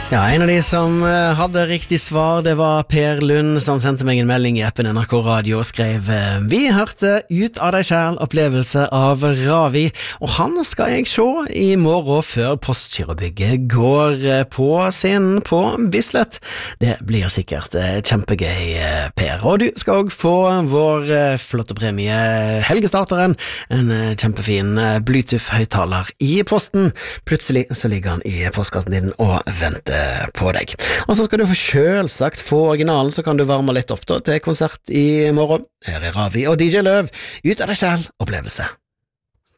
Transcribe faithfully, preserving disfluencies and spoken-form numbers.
Ja, en av de som eh, hadde riktig svar, det var Per Lund, som sendte meg en melding i appen N R K Radio og skrev eh, Vi hørte Ut av deg selv opplevelse av Ravi, og han skal jeg se i morgen før Postgirobygget går eh, på scenen på Bislett. Det blir sikkert eh, kjempegøy, eh, Per. Og du skal også få vår eh, flotte premie Helgestarteren, en eh, kjempefin eh, Bluetooth-høyttaler i posten. Plutselig så ligger han i postkassen din og venter på deg. Og så skal du få selvsagt få originalen, så kan du varme litt opp da, til konsert i morgen. Her er Ravi og D J Løv, Ut av deg selv opplevelse.